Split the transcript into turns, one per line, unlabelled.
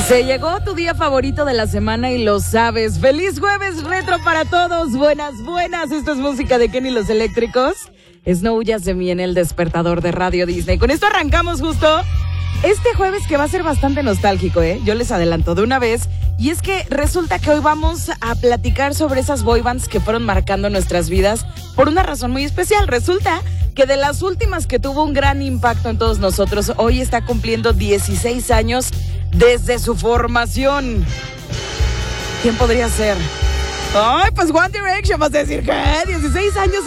Se llegó tu día favorito de la semana y lo sabes. ¡Feliz jueves retro para todos! Buenas, buenas. Esto es música de Kenny Los Eléctricos. No huyas de mí en el despertador de Radio Disney. Con esto arrancamos justo este jueves que va a ser bastante nostálgico, ¿eh? Yo les adelanto de una vez. Y es que resulta que hoy vamos a platicar sobre esas boy bands que fueron marcando nuestras vidas por una razón muy especial. Resulta que de las últimas que tuvo un gran impacto en todos nosotros, hoy está cumpliendo 16 años desde su formación. ¿Quién podría ser? Ay, pues One Direction, vas a decir, ¿qué? 16 años